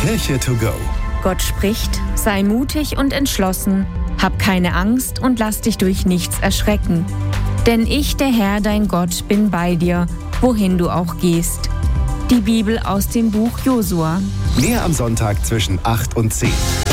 Kirche to go. Gott spricht, sei mutig und entschlossen, hab keine Angst und lass dich durch nichts erschrecken. Denn ich, der Herr, dein Gott, bin bei dir, wohin du auch gehst. Die Bibel aus dem Buch Josua. Mehr am Sonntag zwischen 8 und 10.